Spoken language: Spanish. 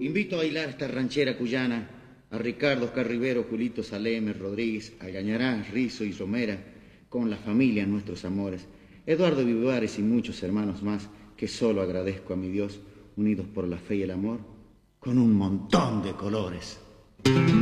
Invito a bailar esta ranchera cuyana a Ricardo Oscar Rivero, Julito Saleme, Rodríguez, Agañarás, Rizo y Romera, con la familia, nuestros amores, Eduardo Vivares y muchos hermanos más, que solo agradezco a mi Dios, unidos por la fe y el amor, con un montón de colores.